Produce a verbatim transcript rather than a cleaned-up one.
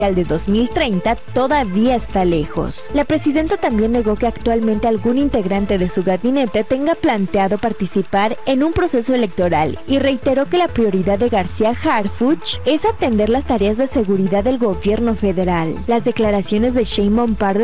de dos mil treinta todavía está lejos. La presidenta también negó que actualmente algún integrante de su gabinete tenga planteado participar en un proceso electoral y reiteró que la prioridad de García Harfuch es atender las tareas de seguridad del gobierno federal. Las declaraciones de Sheinbaum Pardo